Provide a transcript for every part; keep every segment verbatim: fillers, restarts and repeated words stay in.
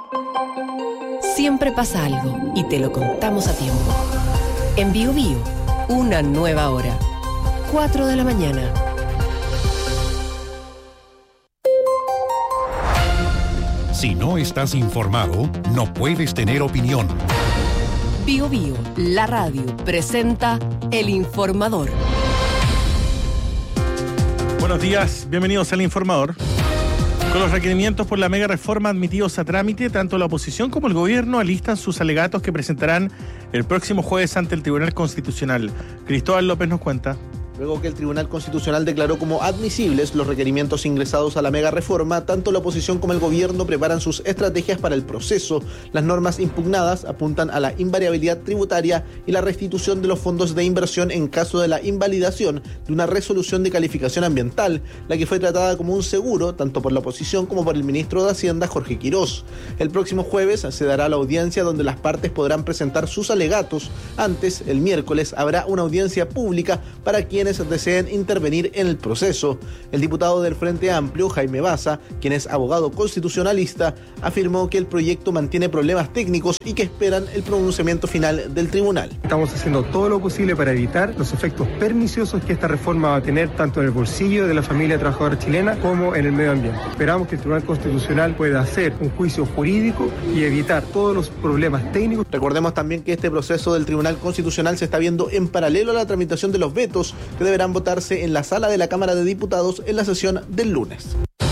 Siempre pasa algo y te lo contamos a tiempo. En Bio Bio, una nueva hora. cuatro de la mañana. Si no estás informado, no puedes tener opinión. Bio Bio, la radio, presenta El Informador. Buenos días, bienvenidos al Informador. Con los requerimientos por la mega reforma admitidos a trámite, tanto la oposición como el gobierno alistan sus alegatos que presentarán el próximo jueves ante el Tribunal Constitucional. Cristóbal López nos cuenta. Luego que el Tribunal Constitucional declaró como admisibles los requerimientos ingresados a la mega reforma, tanto la oposición como el gobierno preparan sus estrategias para el proceso. Las normas impugnadas apuntan a la invariabilidad tributaria y la restitución de los fondos de inversión en caso de la invalidación de una resolución de calificación ambiental, la que fue tratada como un seguro tanto por la oposición como por el ministro de Hacienda, Jorge Quirós. El próximo jueves se dará la audiencia donde las partes podrán presentar sus alegatos. Antes, el miércoles, habrá una audiencia pública para quienes deseen intervenir en el proceso. El diputado del Frente Amplio, Jaime Baza, quien es abogado constitucionalista, afirmó que el proyecto mantiene problemas técnicos y que esperan el pronunciamiento final del tribunal. Estamos haciendo todo lo posible para evitar los efectos perniciosos que esta reforma va a tener tanto en el bolsillo de la familia trabajadora chilena como en el medio ambiente. Esperamos que el Tribunal Constitucional pueda hacer un juicio jurídico y evitar todos los problemas técnicos. Recordemos también que este proceso del Tribunal Constitucional se está viendo en paralelo a la tramitación de los vetos que deberán votarse en la sala de la Cámara de Diputados en la sesión del lunes.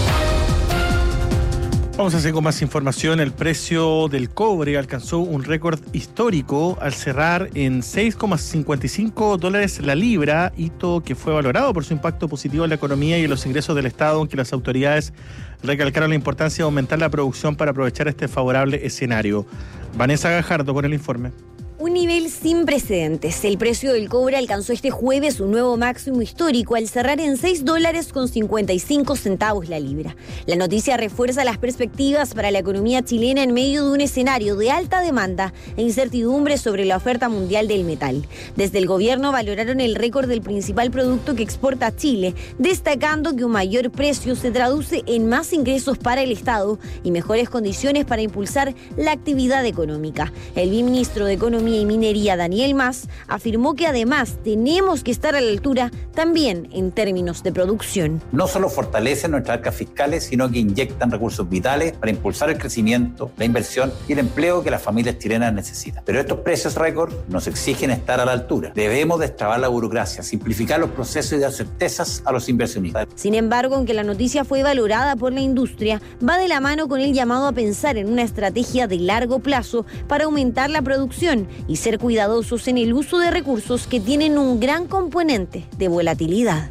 Vamos a hacer con más información. El precio del cobre alcanzó un récord histórico al cerrar en seis coma cincuenta y cinco dólares la libra, hito que fue valorado por su impacto positivo en la economía y en los ingresos del Estado, aunque las autoridades recalcaron la importancia de aumentar la producción para aprovechar este favorable escenario. Vanessa Gajardo con el informe. Un nivel sin precedentes. El precio del cobre alcanzó este jueves un nuevo máximo histórico al cerrar en seis dólares con cincuenta y cinco centavos la libra. La noticia refuerza las perspectivas para la economía chilena en medio de un escenario de alta demanda e incertidumbre sobre la oferta mundial del metal. Desde el gobierno valoraron el récord del principal producto que exporta Chile, destacando que un mayor precio se traduce en más ingresos para el Estado y mejores condiciones para impulsar la actividad económica. El viceministro de Economía y Minería, Daniel Mas, afirmó que además tenemos que estar a la altura también en términos de producción. No solo fortalecen nuestras arcas fiscales, sino que inyectan recursos vitales para impulsar el crecimiento, la inversión y el empleo que las familias chilenas necesitan. Pero estos precios récord nos exigen estar a la altura. Debemos destrabar la burocracia, simplificar los procesos y dar certezas a los inversionistas. Sin embargo, aunque la noticia fue valorada por la industria, va de la mano con el llamado a pensar en una estrategia de largo plazo para aumentar la producción y ser cuidadosos en el uso de recursos que tienen un gran componente de volatilidad.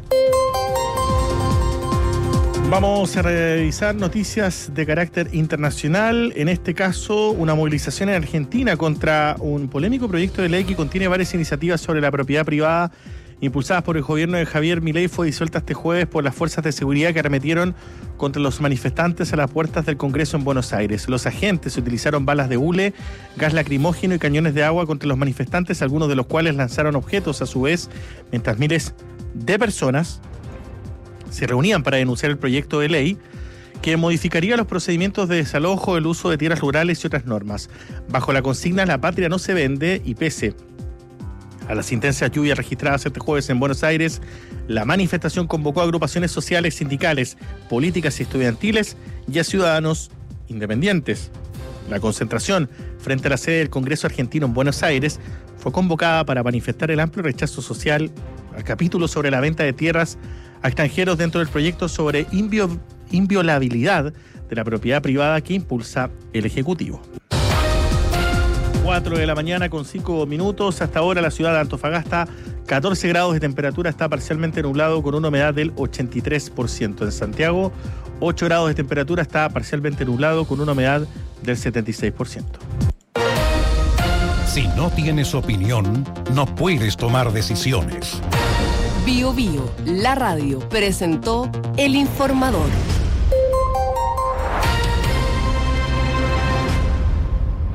Vamos a revisar noticias de carácter internacional. En este caso, una movilización en Argentina contra un polémico proyecto de ley que contiene varias iniciativas sobre la propiedad privada impulsadas por el gobierno de Javier Milei fue disuelta este jueves por las fuerzas de seguridad que arremetieron contra los manifestantes a las puertas del Congreso en Buenos Aires. Los agentes utilizaron balas de hule, gas lacrimógeno y cañones de agua contra los manifestantes, algunos de los cuales lanzaron objetos a su vez, mientras miles de personas se reunían para denunciar el proyecto de ley que modificaría los procedimientos de desalojo, el uso de tierras rurales y otras normas. Bajo la consigna "La patria no se vende", y pese a las intensas lluvias registradas este jueves en Buenos Aires, la manifestación convocó a agrupaciones sociales, sindicales, políticas y estudiantiles y a ciudadanos independientes. La concentración frente a la sede del Congreso argentino en Buenos Aires fue convocada para manifestar el amplio rechazo social al capítulo sobre la venta de tierras a extranjeros dentro del proyecto sobre invio- inviolabilidad de la propiedad privada que impulsa el Ejecutivo. cuatro de la mañana con cinco minutos. Hasta ahora la ciudad de Antofagasta, catorce grados de temperatura, está parcialmente nublado con una humedad del ochenta y tres por ciento. En Santiago, ocho grados de temperatura, está parcialmente nublado con una humedad del setenta y seis por ciento. Si no tienes opinión, no puedes tomar decisiones. Bio Bio, la radio, presentó El Informador.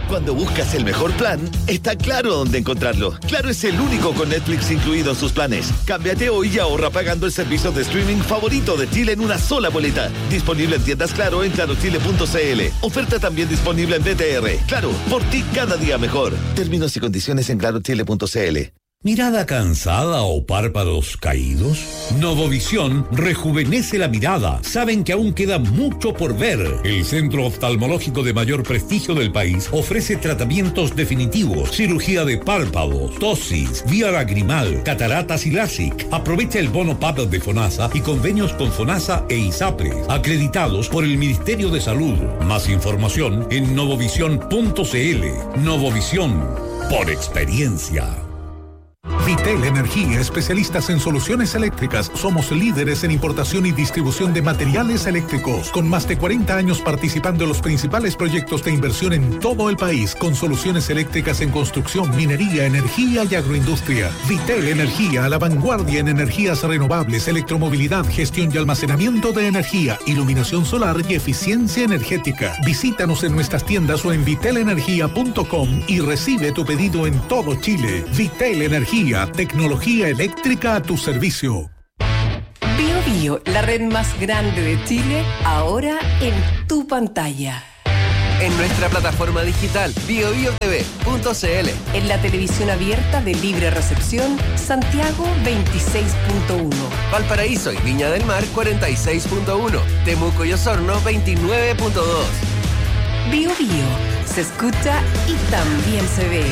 Cuando buscas el mejor plan, está Claro dónde encontrarlo. Claro es el único con Netflix incluido en sus planes. Cámbiate hoy y ahorra pagando el servicio de streaming favorito de Chile en una sola boleta. Disponible en tiendas Claro en claro chile punto c l. Oferta también disponible en B T R. Claro, por ti cada día mejor. Términos y condiciones en claro chile punto c l. ¿Mirada cansada o párpados caídos? Novovisión rejuvenece la mirada. Saben que aún queda mucho por ver. El centro oftalmológico de mayor prestigio del país ofrece tratamientos definitivos, cirugía de párpados, tosis, vía lagrimal, cataratas y LASIK. Aprovecha el bono P A P de FONASA y convenios con FONASA e ISAPRE, acreditados por el Ministerio de Salud. Más información en novovisión punto c l. Novovisión, por experiencia. Vitel Energía, especialistas en soluciones eléctricas. Somos líderes en importación y distribución de materiales eléctricos, con más de cuarenta años participando en los principales proyectos de inversión en todo el país, con soluciones eléctricas en construcción, minería, energía y agroindustria. Vitel Energía, a la vanguardia en energías renovables, electromovilidad, gestión y almacenamiento de energía, iluminación solar y eficiencia energética. Visítanos en nuestras tiendas o en vitel energía punto com y recibe tu pedido en todo Chile. Vitel Energía, tecnología eléctrica a tu servicio. Bio Bio, la red más grande de Chile, ahora en tu pantalla. En nuestra plataforma digital bio bio t v punto c l. En la televisión abierta de libre recepción, Santiago veintiséis punto uno. Valparaíso y Viña del Mar cuarenta y seis punto uno. Temuco y Osorno veintinueve punto dos. Bio Bio, se escucha y también se ve.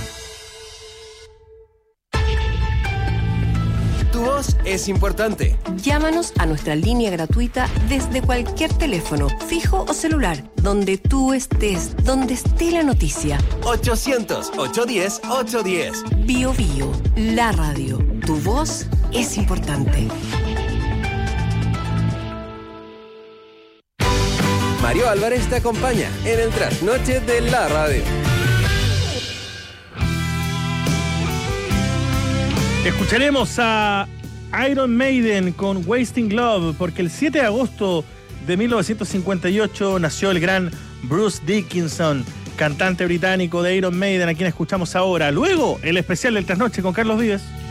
Tu voz es importante. Llámanos a nuestra línea gratuita desde cualquier teléfono, fijo o celular, donde tú estés, donde esté la noticia. ochocientos, ochocientos diez, ochocientos diez. Bio Bio, la radio. Tu voz es importante. Mario Álvarez te acompaña en el trasnoche de la radio. Escucharemos a Iron Maiden con Wasting Love, porque el siete de agosto de mil novecientos cincuenta y ocho nació el gran Bruce Dickinson, cantante británico de Iron Maiden, a quien escuchamos ahora. Luego, el especial del Trasnoche con Carlos Vives.